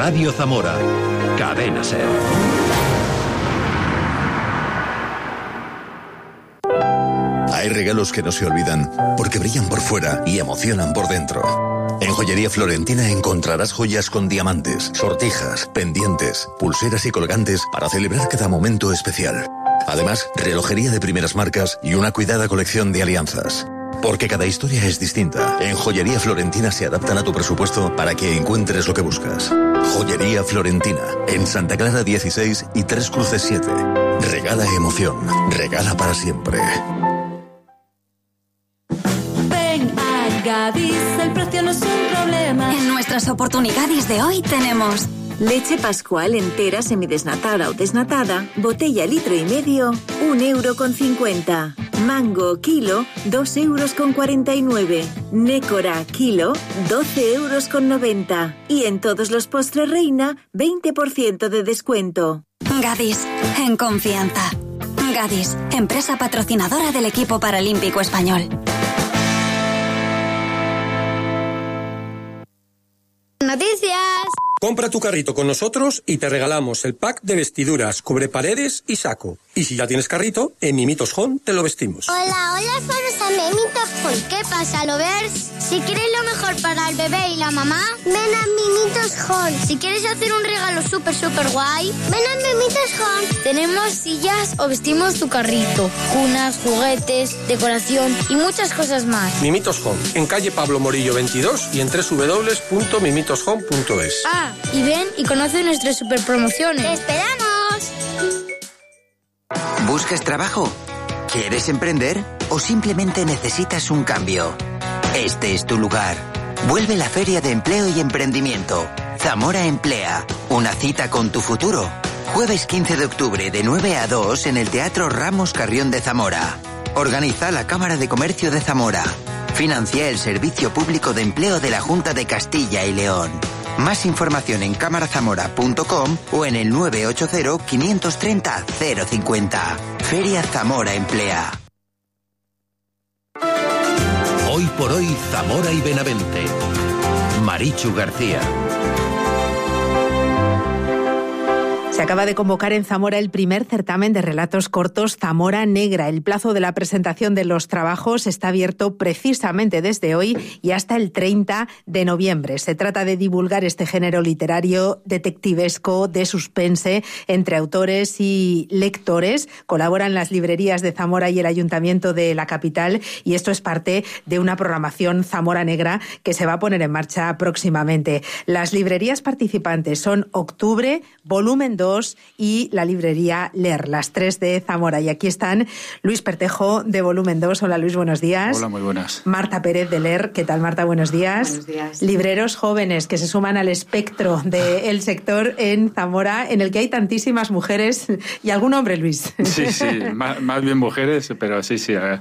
Radio Zamora. Cadena SER. Hay regalos que no se olvidan porque brillan por fuera y emocionan por dentro. En Joyería Florentina encontrarás joyas con diamantes, sortijas, pendientes, pulseras y colgantes para celebrar cada momento especial. Además, relojería de primeras marcas y una cuidada colección de alianzas. Porque cada historia es distinta. En Joyería Florentina se adaptan a tu presupuesto para que encuentres lo que buscas. Joyería Florentina, en Santa Clara 16 y Tres Cruces 7. Regala emoción, regala para siempre. Gadis, el precio no es un problema. En nuestras oportunidades de hoy tenemos leche Pascual entera semidesnatada o desnatada, botella 1,5 litros, 1,50 €. Mango kilo, 2,49 €. Nécora kilo, 12,90 €. Y en todos los postres Reina, 20% de descuento. Gadis, en confianza. Gadis, empresa patrocinadora del equipo paralímpico español. Noticias. Compra tu carrito con nosotros y te regalamos el pack de vestiduras, cubreparedes y saco. Y si ya tienes carrito, en Mimitos Home te lo vestimos. Hola, somos a Mimitos Home. ¿Qué pasa, lovers? Si quieres lo mejor para el bebé y la mamá, ven a Mimitos Home. Si quieres hacer un regalo súper guay, ven a Mimitos Home. Tenemos sillas o vestimos tu carrito, cunas, juguetes, decoración y muchas cosas más. Mimitos Home, en calle Pablo Morillo 22 y en www.mimitoshome.es. Y ven y conoce nuestras super promociones. ¡Te esperamos! ¿Buscas trabajo? ¿Quieres emprender? ¿O simplemente necesitas un cambio? Este es tu lugar. Vuelve la Feria de Empleo y Emprendimiento. Zamora Emplea. Una cita con tu futuro. Jueves 15 de octubre de 9 a 2 en el Teatro Ramos Carrión de Zamora. Organiza la Cámara de Comercio de Zamora. Financia el Servicio Público de Empleo de la Junta de Castilla y León. Más información en cámarazamora.com o en el 980-530-050. Feria Zamora Emplea. Hoy por hoy, Zamora y Benavente. Marichu García. Se acaba de convocar en Zamora el primer certamen de relatos cortos Zamora Negra. El plazo de la presentación de los trabajos está abierto precisamente desde hoy y hasta el 30 de noviembre. Se trata de divulgar este género literario detectivesco de suspense entre autores y lectores. Colaboran las librerías de Zamora y el Ayuntamiento de la capital y esto es parte de una programación Zamora Negra que se va a poner en marcha próximamente. Las librerías participantes son Octubre, Volumen 2 y la librería Leer, las tres de Zamora. Y aquí están Luis Pertejo de Volumen 2. Hola Luis, buenos días. Hola, muy buenas. Marta Pérez de Leer. ¿Qué tal, Marta? Buenos días. Buenos días. Libreros jóvenes que se suman al espectro del sector en Zamora, en el que hay tantísimas mujeres y algún hombre, Luis. Sí, más bien mujeres, pero sí,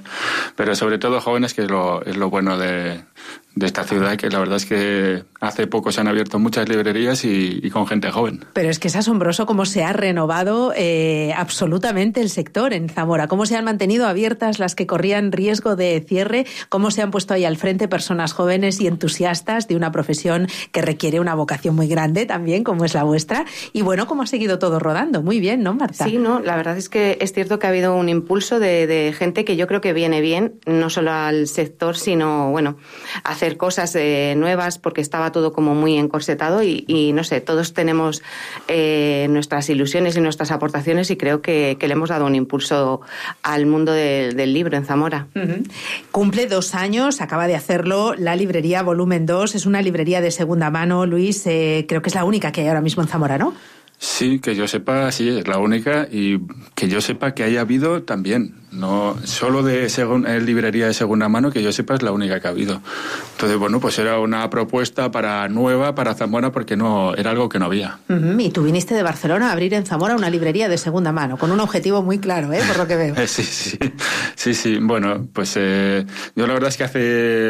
pero sobre todo jóvenes, que es lo bueno de esta ciudad, que la verdad es que hace poco se han abierto muchas librerías y con gente joven. Pero es que es asombroso cómo se ha renovado absolutamente el sector en Zamora, cómo se han mantenido abiertas las que corrían riesgo de cierre, cómo se han puesto ahí al frente personas jóvenes y entusiastas de una profesión que requiere una vocación muy grande también, como es la vuestra. Y bueno, cómo ha seguido todo rodando. Muy bien, ¿no, Marta? Sí, no, la verdad es que es cierto que ha habido un impulso de gente que yo creo que viene bien, no solo al sector, sino, bueno, hacer cosas nuevas, porque estaba todo como muy encorsetado y no sé, todos tenemos nuestras ilusiones y nuestras aportaciones y creo que le hemos dado un impulso al mundo del libro en Zamora. Uh-huh. Cumple 2 años, acaba de hacerlo la librería Volumen 2, es una librería de segunda mano, Luis, creo que es la única que hay ahora mismo en Zamora, ¿no? Sí, que yo sepa, sí, es la única, y que yo sepa que haya habido también, no solo de librería de segunda mano, que yo sepa es la única que ha habido. Entonces, bueno, pues era una propuesta nueva para Zamora, porque no era algo que no había. Uh-huh. Y tú viniste de Barcelona a abrir en Zamora una librería de segunda mano, con un objetivo muy claro, por lo que veo. Sí. Bueno, pues yo la verdad es que hace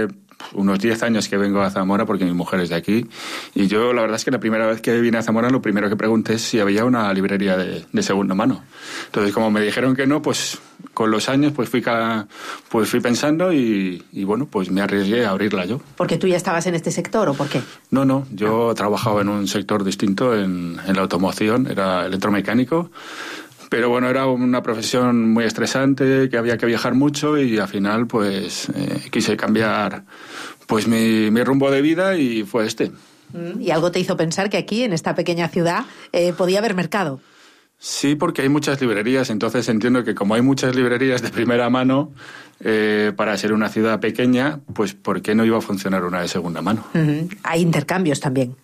unos 10 años que vengo a Zamora porque mi mujer es de aquí, y yo la verdad es que la primera vez que vine a Zamora lo primero que pregunté es si había una librería de segunda mano. Entonces, como me dijeron que no, pues con los años pues fui pensando y bueno, pues me arriesgué a abrirla yo. ¿Porque tú ya estabas en este sector o por qué? No, yo trabajaba en un sector distinto, en la automoción, era electromecánico. Pero bueno, era una profesión muy estresante, que había que viajar mucho y al final pues quise cambiar pues mi rumbo de vida y fue este. ¿Y algo te hizo pensar que aquí, en esta pequeña ciudad, podía haber mercado? Sí, porque hay muchas librerías, entonces entiendo que como hay muchas librerías de primera mano, para ser una ciudad pequeña, pues ¿por qué no iba a funcionar una de segunda mano? Hay intercambios también.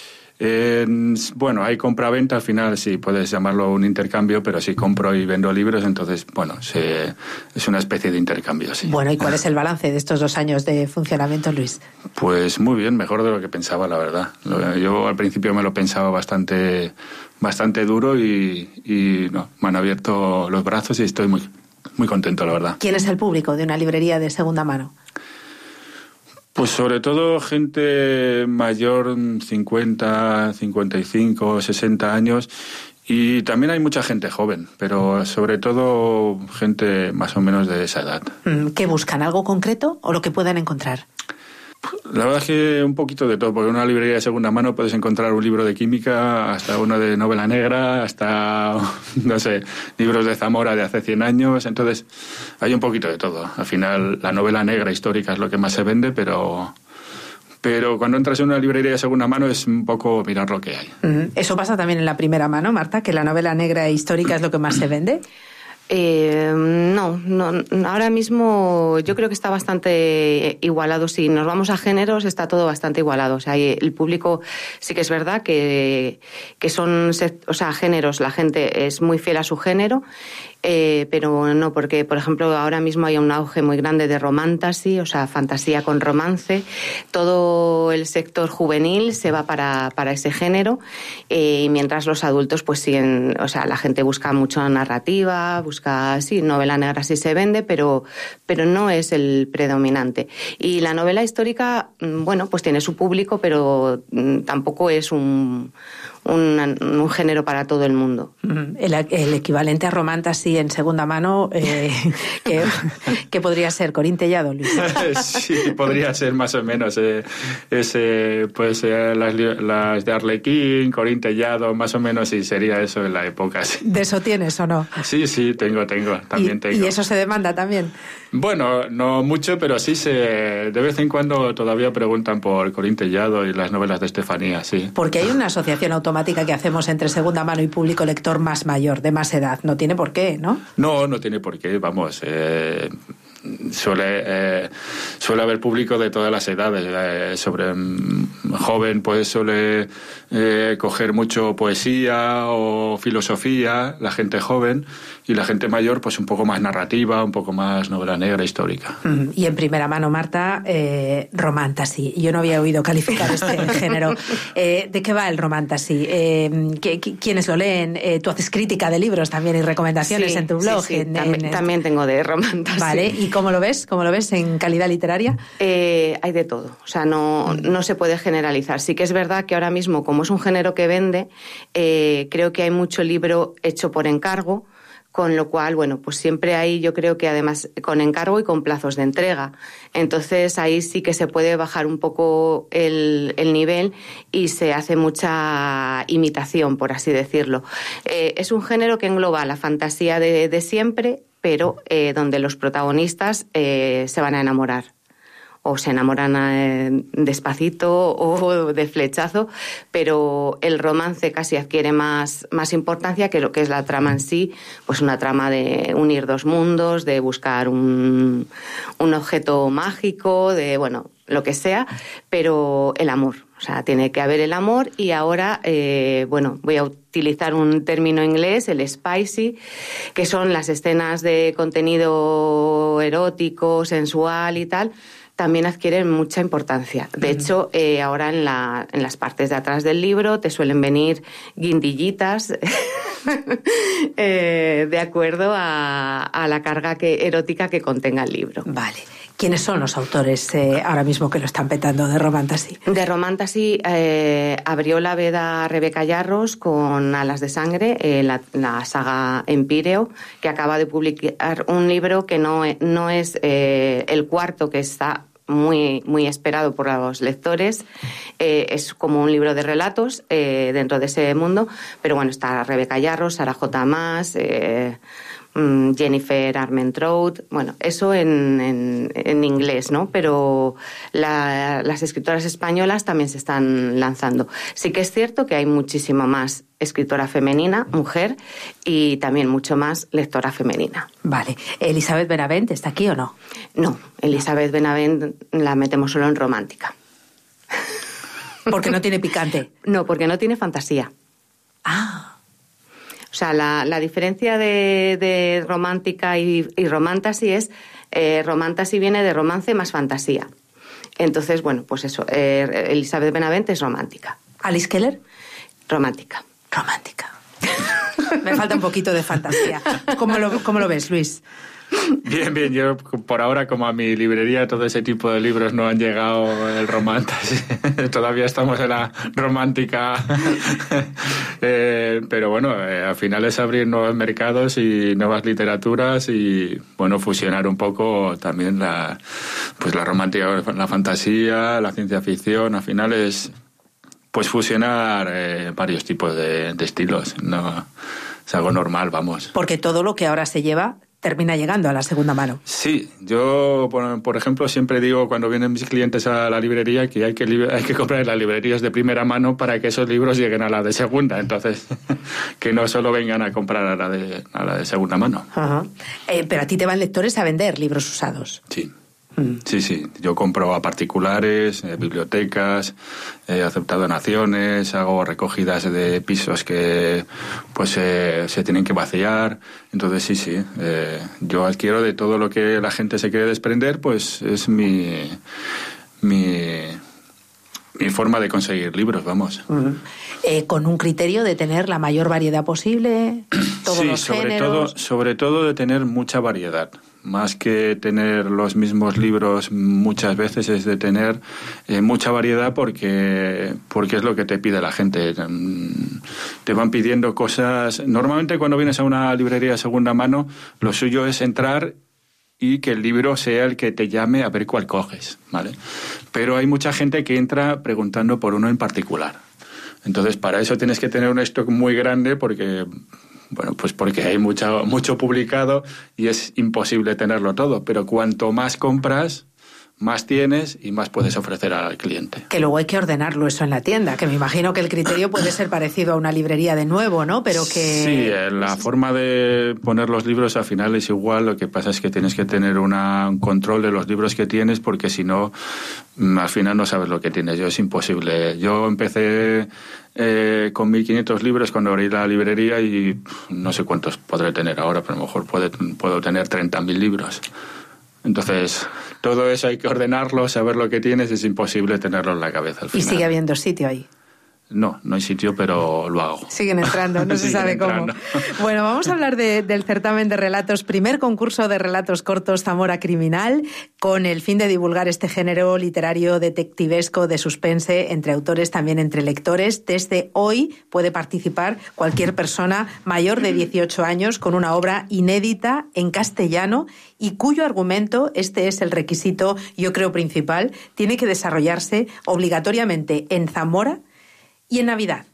Bueno, hay compra-venta, al final sí puedes llamarlo un intercambio, pero si compro y vendo libros, entonces, bueno, es una especie de intercambio, sí. Bueno, ¿y cuál es el balance de estos 2 años de funcionamiento, Luis? Pues muy bien, mejor de lo que pensaba, la verdad. Yo al principio me lo pensaba bastante duro y no, me han abierto los brazos y estoy muy contento, la verdad. ¿Quién es el público de una librería de segunda mano? Pues sobre todo gente mayor, 50, 55, 60 años, y también hay mucha gente joven, pero sobre todo gente más o menos de esa edad. ¿Qué buscan? ¿Algo concreto o lo que puedan encontrar? La verdad es que un poquito de todo, porque en una librería de segunda mano puedes encontrar un libro de química, hasta uno de novela negra, hasta, no sé, libros de Zamora de hace 100 años, entonces hay un poquito de todo. Al final la novela negra histórica es lo que más se vende, pero cuando entras en una librería de segunda mano es un poco mirar lo que hay. ¿Eso pasa también en la primera mano, Marta, que la novela negra histórica es lo que más se vende? No, ahora mismo yo creo que está bastante igualado. Si nos vamos a géneros, está todo bastante igualado. O sea, el público sí que es verdad que son, o sea, géneros, la gente es muy fiel a su género, pero no, porque, por ejemplo, ahora mismo hay un auge muy grande de romantasy, o sea, fantasía con romance. Todo el sector juvenil se va para ese género, y mientras los adultos pues siguen, o sea, la gente busca mucho narrativa, busca, sí, novela negra sí se vende, pero no es el predominante. Y la novela histórica, bueno, pues tiene su público, pero tampoco es un género para todo el mundo. El equivalente a romantasy en segunda mano, ¿qué podría ser? ¿Corín Tellado, Luis? Sí, podría ser más o menos. Las de Arlequín, Corín Tellado, más o menos, y sería eso en la época. Sí. ¿De eso tienes o no? Sí, tengo, también tengo. ¿Y eso se demanda también? Bueno, no mucho, pero sí de vez en cuando todavía preguntan por Corín Tellado y las novelas de Estefanía, sí. Porque hay una asociación automática que hacemos entre segunda mano y público lector más mayor, de más edad. No tiene por qué, ¿no? No tiene por qué, vamos. Suele haber público de todas las edades. Sobre joven pues suele coger mucho poesía o filosofía, la gente joven, y la gente mayor pues un poco más narrativa, un poco más novela negra, histórica. Y en primera mano, Marta, romantasy. Yo no había oído calificar este género. ¿De qué va el romantasy? ¿Quiénes lo leen? Tú haces crítica de libros también y recomendaciones en tu blog. Sí. También tengo de romantasy. Vale, ¿y cómo lo ves? ¿Cómo lo ves en calidad literaria? Hay de todo, o sea, no se puede generalizar. Sí que es verdad que ahora mismo, como es un género que vende, creo que hay mucho libro hecho por encargo, con lo cual, bueno, pues siempre hay, yo creo que además con encargo y con plazos de entrega. Entonces ahí sí que se puede bajar un poco el nivel y se hace mucha imitación, por así decirlo. Es un género que engloba la fantasía de siempre, pero donde los protagonistas se van a enamorar. O se enamoran despacito o de flechazo, pero el romance casi adquiere más importancia que lo que es la trama en sí, pues una trama de unir dos mundos, de buscar un objeto mágico, de, bueno, lo que sea, pero el amor. O sea, tiene que haber el amor y ahora, voy a utilizar un término inglés, el spicy, que son las escenas de contenido erótico, sensual y tal, también adquieren mucha importancia. De hecho, ahora en las partes de atrás del libro te suelen venir guindillitas de acuerdo a la carga erótica que contenga el libro. Vale. ¿Quiénes son los autores ahora mismo que lo están petando de Romantasy? De Romantasy abrió la veda Rebeca Yarros con Alas de Sangre, la saga Empíreo, que acaba de publicar un libro que no es el cuarto, que está muy, muy esperado por los lectores. Es como un libro de relatos dentro de ese mundo, pero bueno, está Rebeca Yarros, Sara J. Maas, Jennifer Armentrout, bueno, eso en inglés, ¿no? Pero las escritoras españolas también se están lanzando. Sí que es cierto que hay muchísimo más escritora femenina, mujer, y también mucho más lectora femenina. Vale. ¿Elizabeth Benavent está aquí o no? No, Elizabeth Benavent la metemos solo en romántica. ¿Porque no tiene picante? No, porque no tiene fantasía. Ah. O sea, la diferencia de romántica y romantasy es, romantasy viene de romance más fantasía. Entonces, bueno, pues eso, Elizabeth Benavent es romántica. ¿Alice Keller? Romántica. Romántica. Me falta un poquito de fantasía. ¿Cómo lo ves, Luis? Bien, yo por ahora, como a mi librería todo ese tipo de libros no han llegado el romantasy, todavía estamos en la romántica, pero bueno, al final es abrir nuevos mercados y nuevas literaturas y bueno, fusionar un poco también la romántica, la fantasía, la ciencia ficción. Al final es pues fusionar varios tipos de estilos, no es algo normal, vamos. Porque todo lo que ahora se lleva termina llegando a la segunda mano. Sí, yo, por ejemplo, siempre digo cuando vienen mis clientes a la librería que hay que comprar en las librerías de primera mano para que esos libros lleguen a la de segunda. Entonces, que no solo vengan a comprar a la de segunda mano. Ajá. Pero a ti te van lectores a vender libros usados. Sí. Sí, yo compro a particulares, bibliotecas, he aceptado donaciones, hago recogidas de pisos que pues se tienen que vaciar. Entonces sí, yo adquiero de todo lo que la gente se quiere desprender, pues es mi forma de conseguir libros, vamos. Con un criterio de tener la mayor variedad posible, todos los géneros. Sobre todo de tener mucha variedad. Más que tener los mismos libros muchas veces es de tener mucha variedad porque es lo que te pide la gente. Te van pidiendo cosas. Normalmente cuando vienes a una librería de segunda mano, lo suyo es entrar y que el libro sea el que te llame a ver cuál coges, ¿vale? Pero hay mucha gente que entra preguntando por uno en particular. Entonces, para eso tienes que tener un stock muy grande porque hay mucho publicado y es imposible tenerlo todo. Pero cuanto más compras, más tienes y más puedes ofrecer al cliente. Que luego hay que ordenarlo eso en la tienda, que me imagino que el criterio puede ser parecido a una librería de nuevo, ¿no? Pero que... Sí, la forma de poner los libros al final es igual, lo que pasa es que tienes que tener un control de los libros que tienes porque si no, al final no sabes lo que tienes. Es imposible. Yo empecé con 1.500 libros cuando abrí la librería y no sé cuántos podré tener ahora, pero a lo mejor puedo tener 30.000 libros. Entonces, todo eso hay que ordenarlo, saber lo que tienes, es imposible tenerlo en la cabeza al final. ¿Y sigue habiendo sitio ahí? No hay sitio, pero lo hago. Siguen entrando, no se sabe cómo. Bueno, vamos a hablar del certamen de relatos, primer concurso de relatos cortos Zamora Criminal, con el fin de divulgar este género literario detectivesco de suspense entre autores, también entre lectores. Desde hoy puede participar cualquier persona mayor de 18 años con una obra inédita en castellano y cuyo argumento, este es el requisito, yo creo, principal, tiene que desarrollarse obligatoriamente en Zamora y en Navidad.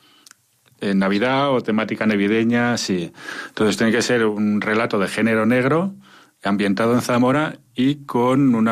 En Navidad o temática navideña, sí. Entonces tiene que ser un relato de género negro, ambientado en Zamora y con una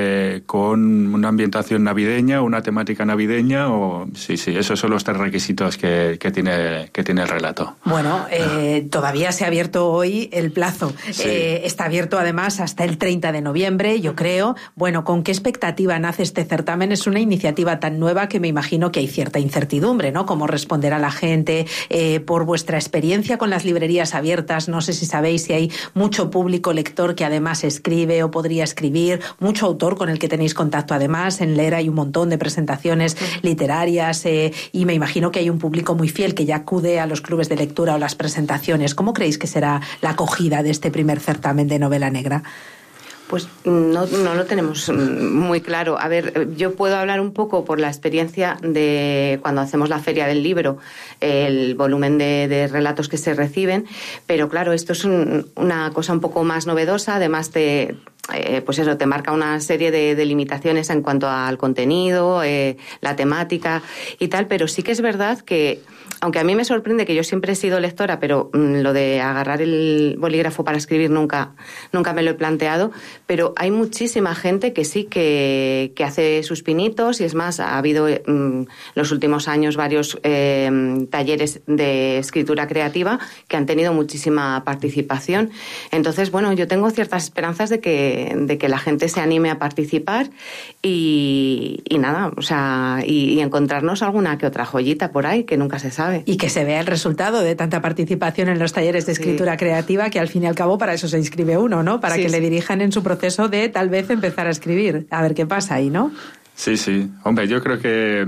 ambientación navideña, una temática navideña, sí, esos son los 3 requisitos que tiene el relato. Bueno, todavía se ha abierto hoy el plazo. Sí. Está abierto además hasta el 30 de noviembre, yo creo. Bueno, ¿con qué expectativa nace este certamen? Es una iniciativa tan nueva que me imagino que hay cierta incertidumbre, ¿no? Cómo responderá la gente, por vuestra experiencia con las librerías abiertas. No sé si sabéis si hay mucho público lector que además escribe o podría podría escribir, mucho autor con el que tenéis contacto además. En Leer hay un montón de presentaciones literarias y me imagino que hay un público muy fiel que ya acude a los clubes de lectura o las presentaciones. ¿Cómo creéis que será la acogida de este primer certamen de novela negra? Pues no lo tenemos muy claro. A ver, yo puedo hablar un poco por la experiencia de cuando hacemos la Feria del Libro, el volumen de relatos que se reciben, pero claro, esto es una cosa un poco más novedosa, además pues eso, te marca una serie de limitaciones en cuanto al contenido, la temática y tal, pero sí que es verdad que, aunque a mí me sorprende, que yo siempre he sido lectora, pero lo de agarrar el bolígrafo para escribir nunca me lo he planteado, pero hay muchísima gente que sí que hace sus pinitos, y es más, ha habido los últimos años varios talleres de escritura creativa que han tenido muchísima participación. Entonces, bueno, yo tengo ciertas esperanzas de que la gente se anime a participar y nada, o sea, y encontrarnos alguna que otra joyita por ahí que nunca se sabe. Y que se vea el resultado de tanta participación en los talleres de escritura creativa, que al fin y al cabo para eso se inscribe uno, ¿no? Para que le dirijan en su proceso de tal vez empezar a escribir. A ver qué pasa ahí, ¿no? Sí. Hombre, yo creo que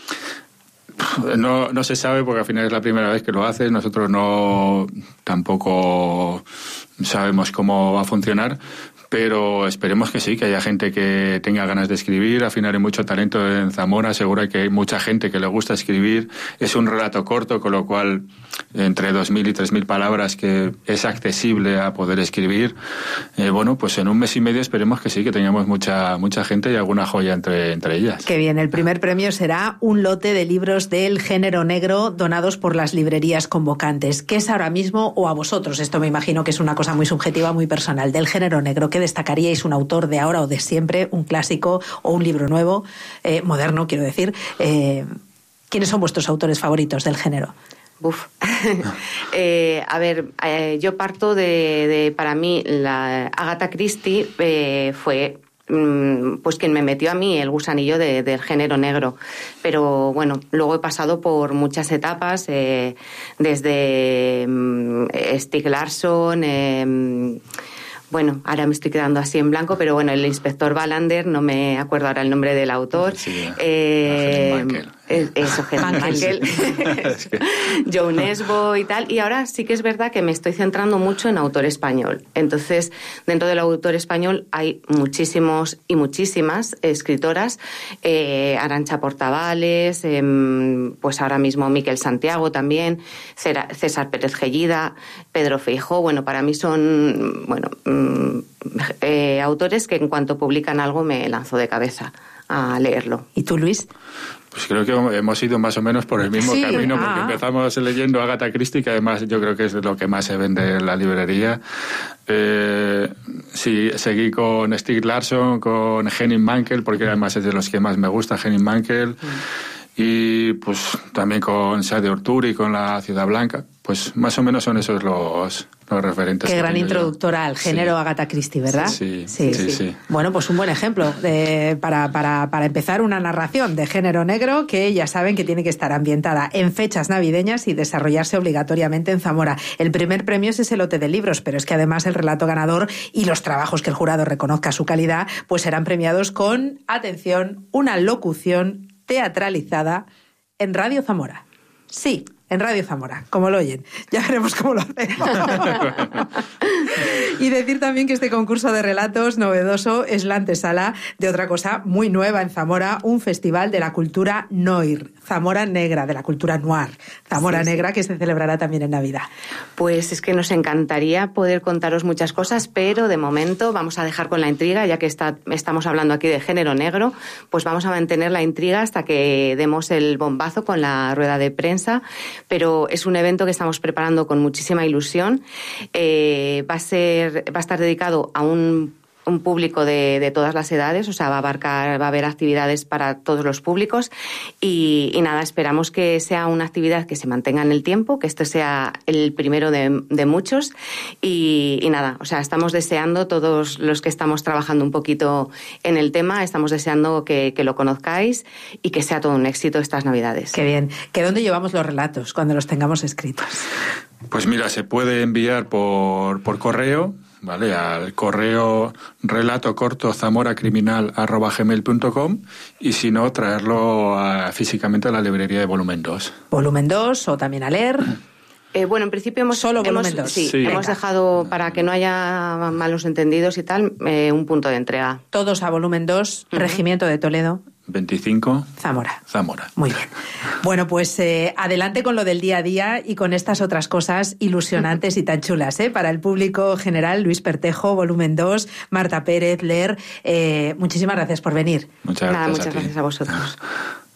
no se sabe, porque al final es la primera vez que lo haces. Nosotros tampoco sabemos cómo va a funcionar, pero esperemos que sí, que haya gente que tenga ganas de escribir. Al final hay mucho talento en Zamora, seguro que hay mucha gente que le gusta escribir. Es un relato corto, con lo cual entre 2.000 y 3.000 palabras, que es accesible a poder escribir. Bueno, pues en un mes y medio esperemos que sí, que tengamos mucha gente y alguna joya entre ellas. Qué bien, el primer premio será un lote de libros del género negro donados por las librerías convocantes. ¿Qué es ahora mismo, o a vosotros, esto me imagino que es una cosa muy subjetiva, muy personal, del género negro? ¿Qué destacaríais? ¿Un autor de ahora o de siempre? ¿Un clásico o un libro nuevo? Moderno, quiero decir. ¿Quiénes son vuestros autores favoritos del género? A ver, yo parto de para mí, la Agatha Christie fue pues quien me metió a mí el gusanillo del género negro. Pero bueno, luego he pasado por muchas etapas, desde Stieg Larsson, bueno, ahora me estoy quedando así en blanco, pero bueno, el inspector Wallander, no me acuerdo ahora el nombre del autor. Eso, Henning Mankell, Joe Nesbo y tal. Y ahora sí que es verdad que me estoy centrando mucho en autor español. Entonces, dentro del autor español hay muchísimos y muchísimas escritoras. Arantxa Portavales, pues ahora mismo Miquel Santiago también, César Pérez Gellida, Pedro Feijó. Bueno, para mí son autores que en cuanto publican algo me lanzo de cabeza a leerlo. ¿Y tú, Luis? Pues creo que hemos ido más o menos por el mismo camino, porque empezamos leyendo Agatha Christie, que además yo creo que es lo que más se vende en la librería. Sí, seguí con Stieg Larsson, con Henning Mankell, porque además es de los que más me gusta, Henning Mankell. Y pues también con Sade Urturi, con La Ciudad Blanca. Pues más o menos son esos los referentes. Qué gran introductora al género, Agatha Christie, ¿verdad? Sí. Bueno, pues un buen ejemplo para empezar una narración de género negro que ya saben que tiene que estar ambientada en fechas navideñas y desarrollarse obligatoriamente en Zamora. El primer premio es ese lote de libros, pero es que además el relato ganador y los trabajos que el jurado reconozca su calidad, pues serán premiados con, atención, una locución teatralizada en Radio Zamora. Sí, en Radio Zamora, como lo oyen. Ya veremos cómo lo hacemos. Y decir también que este concurso de relatos novedoso es la antesala de otra cosa muy nueva en Zamora, un festival de la cultura noir, Zamora Negra, de la cultura noir, Zamora Negra, que se celebrará también en Navidad. Pues es que nos encantaría poder contaros muchas cosas, pero de momento vamos a dejar con la intriga, ya que estamos hablando aquí de género negro, pues vamos a mantener la intriga hasta que demos el bombazo con la rueda de prensa, pero es un evento que estamos preparando con muchísima ilusión. Va a estar dedicado a un público de todas las edades, o sea, va a haber actividades para todos los públicos y nada, esperamos que sea una actividad que se mantenga en el tiempo, que este sea el primero de muchos y nada, o sea, estamos deseando, todos los que estamos trabajando un poquito en el tema, estamos deseando que lo conozcáis y que sea todo un éxito estas Navidades. Qué bien. ¿Que dónde llevamos los relatos cuando los tengamos escritos? Pues mira, se puede enviar por correo ¿vale? Al correo relatocortozamoracriminal@gmail.com, y si no, traerlo físicamente a la librería de Volumen 2. Volumen 2 o también a leer. Bueno, en principio Volumen 2. Sí, hemos dejado, para que no haya malos entendidos y tal, un punto de entrega. Todos a Volumen 2, Regimiento de Toledo. 25. Zamora. Muy bien. Bueno, pues adelante con lo del día a día y con estas otras cosas ilusionantes y tan chulas, para el público general. Luis Pertejo, Volumen 2, Marta Pérez, Leer. Muchísimas gracias por venir. Muchas gracias a vosotros.